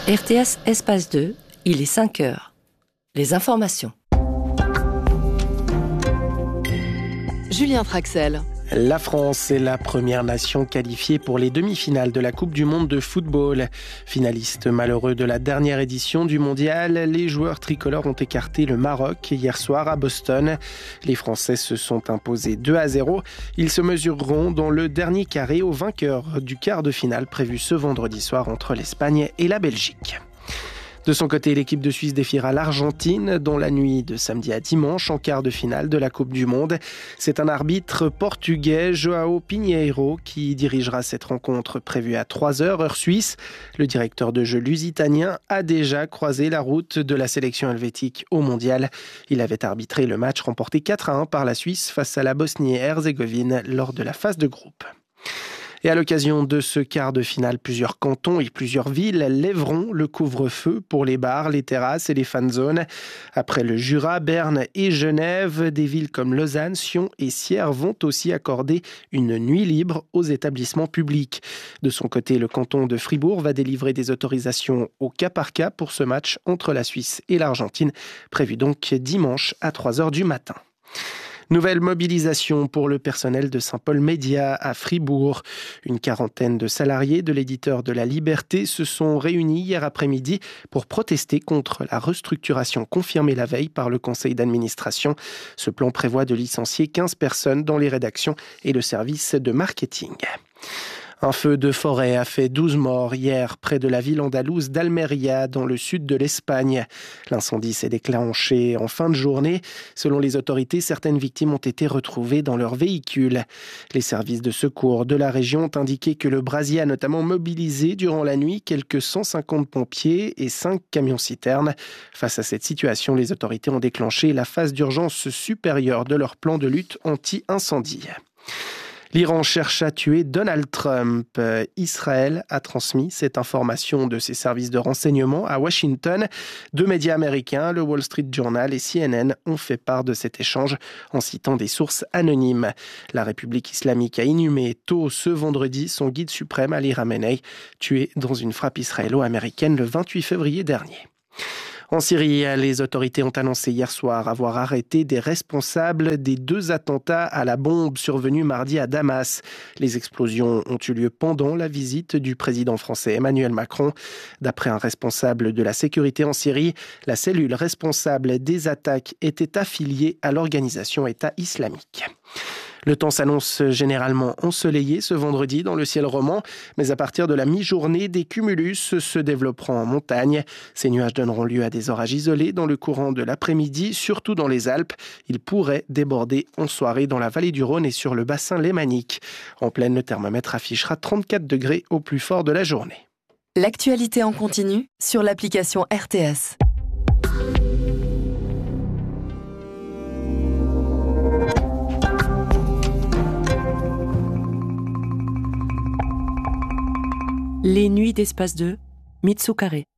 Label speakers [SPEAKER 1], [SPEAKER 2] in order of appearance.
[SPEAKER 1] RTS Espace 2, il est 5 heures. Les informations.
[SPEAKER 2] Julien Traxel.
[SPEAKER 3] La France est la première nation qualifiée pour les demi-finales de la Coupe du Monde de football. Finaliste malheureux de la dernière édition du mondial, les joueurs tricolores ont écarté le Maroc hier soir à Boston. Les Français se sont imposés 2-0. Ils se mesureront dans le dernier carré aux vainqueurs du quart de finale prévu ce vendredi soir entre l'Espagne et la Belgique. De son côté, l'équipe de Suisse défiera l'Argentine dans la nuit de samedi à dimanche en quart de finale de la Coupe du Monde. C'est un arbitre portugais, João Pinheiro, qui dirigera cette rencontre prévue à 3h heure suisse. Le directeur de jeu lusitanien a déjà croisé la route de la sélection helvétique au mondial. Il avait arbitré le match remporté 4-1 par la Suisse face à la Bosnie-Herzégovine lors de la phase de groupe. Et à l'occasion de ce quart de finale, plusieurs cantons et plusieurs villes lèveront le couvre-feu pour les bars, les terrasses et les fan zones. Après le Jura, Berne et Genève, des villes comme Lausanne, Sion et Sierre vont aussi accorder une nuit libre aux établissements publics. De son côté, le canton de Fribourg va délivrer des autorisations au cas par cas pour ce match entre la Suisse et l'Argentine, prévu donc dimanche à 3h du matin. Nouvelle mobilisation pour le personnel de Saint-Paul Média à Fribourg. Une quarantaine de salariés de l'éditeur de La Liberté se sont réunis hier après-midi pour protester contre la restructuration confirmée la veille par le conseil d'administration. Ce plan prévoit de licencier 15 personnes dans les rédactions et le service de marketing. Un feu de forêt a fait 12 morts hier près de la ville andalouse d'Almeria, dans le sud de l'Espagne. L'incendie s'est déclenché en fin de journée. Selon les autorités, certaines victimes ont été retrouvées dans leur véhicule. Les services de secours de la région ont indiqué que le brasier a notamment mobilisé durant la nuit quelques 150 pompiers et 5 camions-citernes. Face à cette situation, les autorités ont déclenché la phase d'urgence supérieure de leur plan de lutte anti-incendie. L'Iran cherche à tuer Donald Trump. Israël a transmis cette information de ses services de renseignement à Washington. 2 médias américains, le Wall Street Journal et CNN, ont fait part de cet échange en citant des sources anonymes. La République islamique a inhumé tôt ce vendredi son guide suprême Ali Khamenei, tué dans une frappe israélo-américaine le 28 février dernier. En Syrie, les autorités ont annoncé hier soir avoir arrêté des responsables des 2 attentats à la bombe survenus mardi à Damas. Les explosions ont eu lieu pendant la visite du président français Emmanuel Macron. D'après un responsable de la sécurité en Syrie, la cellule responsable des attaques était affiliée à l'organisation État islamique. Le temps s'annonce généralement ensoleillé ce vendredi dans le ciel roman, mais à partir de la mi-journée, des cumulus se développeront en montagne. Ces nuages donneront lieu à des orages isolés dans le courant de l'après-midi, surtout dans les Alpes. Ils pourraient déborder en soirée dans la vallée du Rhône et sur le bassin lémanique. En pleine, le thermomètre affichera 34 degrés au plus fort de la journée.
[SPEAKER 2] L'actualité en continu sur l'application RTS.
[SPEAKER 1] Les nuits d'Espace 2, Mitsu Carré.